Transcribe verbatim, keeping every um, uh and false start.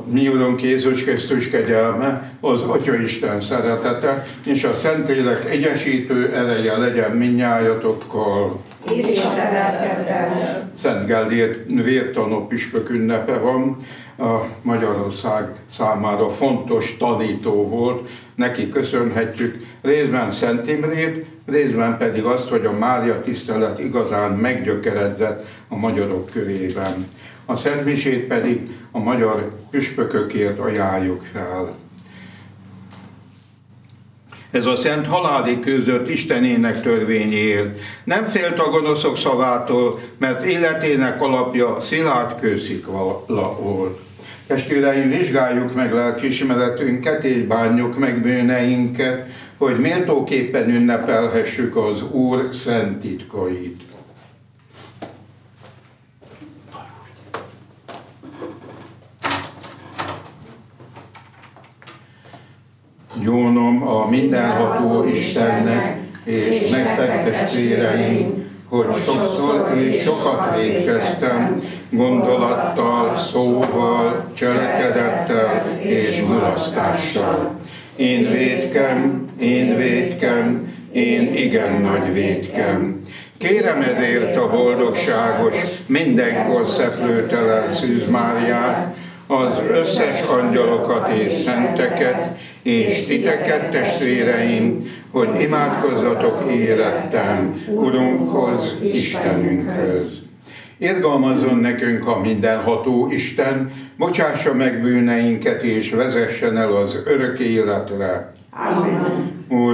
mi Urunk Jézus Krisztus kegyelme, az Atyaisten szeretete, és a Szentlélek egyesítő ereje legyen mindnyájatokkal. És a te lelkeddel. Szent Gellért vértanú püspök ünnepe van, a Magyarország számára fontos tanító volt, neki köszönhetjük részben Szent Imrét, részben pedig azt, hogy a Mária tisztelet igazán meggyökeredzett a magyarok körében. A Szent Misét pedig a magyar püspökökért ajánljuk fel. Ez a szent halálig küzdött Istenének törvényéért. Nem félt a gonoszok szavától, mert életének alapja szilárd kőszikla volt. Testvéreim, vizsgáljuk meg lelkiismeretünket, és bánjuk meg bűneinket, hogy méltóképpen ünnepelhessük az Úr szent titkait. Gyónom a mindenható Istennek, és nektek testvéreim, hogy sokszor és sokat vétkeztem, gondolattal, szóval, cselekedettel és mulasztással. Én vétkem, én vétkem, én igen nagy vétkem. Kérem ezért a boldogságos, mindenkor szeplőtelen Szűz Máriát, az összes angyalokat és szenteket, és titeket, testvéreim, hogy imádkozzatok érettem Urunkhoz, Istenünkhöz. Irgalmazzon nekünk a mindenható Isten, bocsássa meg bűneinket, és vezessen el az örök életre. Amen. Úr,